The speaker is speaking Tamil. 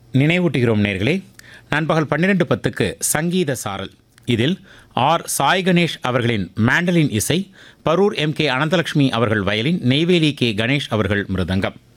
நினைவூட்டுகிறோம் நேர்களே, நண்பகல் 12:10க்கு சங்கீத சாரல். இதில் ஆர் சாய் கணேஷ் அவர்களின் மேண்டலின் இசை, பரூர் எம் கே அனந்தலட்சுமி அவர்கள் வயலின், நெய்வேலி கே கணேஷ் அவர்கள் மிருதங்கம்.